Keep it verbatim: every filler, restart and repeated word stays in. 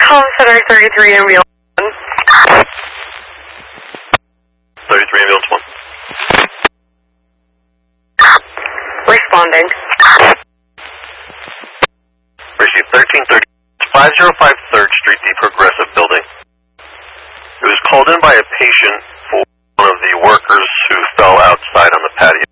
Home Center thirty-three ambulance one. thirty-three ambulance one. Responding. Receive thirteen thirty, five oh five third Street, the Progressive Building. It was called in by a patient for one of the workers who fell outside on the patio.